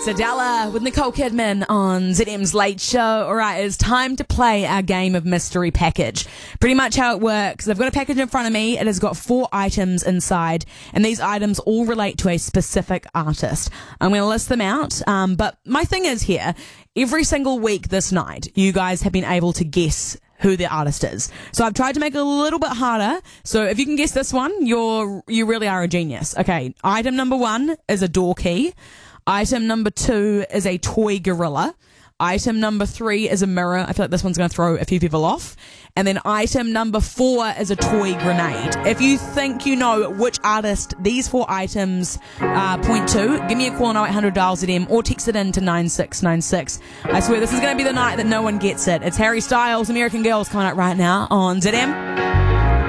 It's Adela with Nicole Kidman on ZM's Late Show. All right, it's time to play our game of Mystery Package. Pretty much how it works, I've got a package in front of me. It has got 4 items inside, and these items all relate to a specific artist. I'm going to list them out, but my thing is here, every single week this night, you guys have been able to guess who the artist is. So I've tried to make it a little bit harder. So if you can guess this one, you really are a genius. Okay, item number 1 is a door key. Item number 2 is a toy gorilla. Item number 3 is a mirror. I feel like this one's going to throw a few people off. And then item number 4 is a toy grenade. If you think you know which artist these 4 items point to, give me a call on 0800 dial ZM or text it in to 9696. I swear this is going to be the night that no one gets it. It's Harry Styles, American Girls, coming out right now on ZM.